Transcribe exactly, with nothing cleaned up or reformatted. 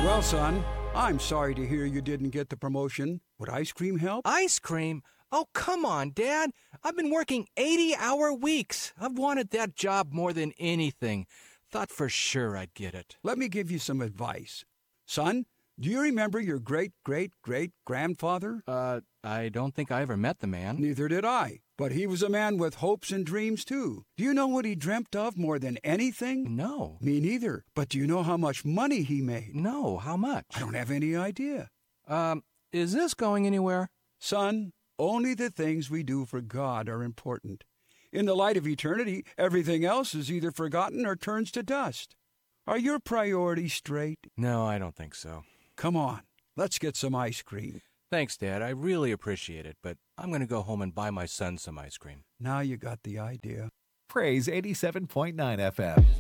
Well, son, I'm sorry to hear you didn't get the promotion. Would ice cream help? Ice cream? Oh, come on, Dad. I've been working eighty-hour weeks. I've wanted that job more than anything. Thought for sure I'd get it. Let me give you some advice. Son, do you remember your great-great-great-grandfather? Uh, I don't think I ever met the man. Neither did I. But he was a man with hopes and dreams, too. Do you know what he dreamt of more than anything? No. Me neither. But do you know how much money he made? No, how much? I don't have any idea. Um, is this going anywhere? Son, only the things we do for God are important. In the light of eternity, everything else is either forgotten or turns to dust. Are your priorities straight? No, I don't think so. Come on, let's get some ice cream. Thanks, Dad. I really appreciate it, but I'm going to go home and buy my son some ice cream. Now you got the idea. Praise eighty-seven point nine F M.